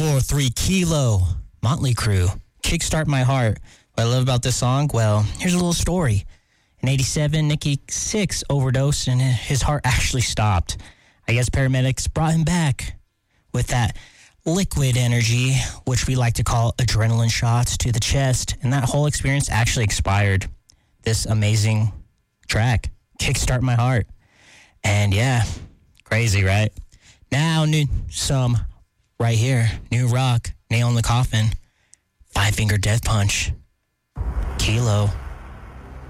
4-3 Kilo, Motley Crue, Kickstart My Heart. What I love about this song, well, here's a little story. In 87, Nikki Sixx overdosed and his heart actually stopped. I guess paramedics brought him back with that liquid energy, which we like to call adrenaline shots to the chest, and that whole experience actually expired this amazing track, Kickstart My Heart. And yeah, crazy, right? Now, some right here, new rock, Nail in the Coffin, Five Finger Death Punch, Kilo.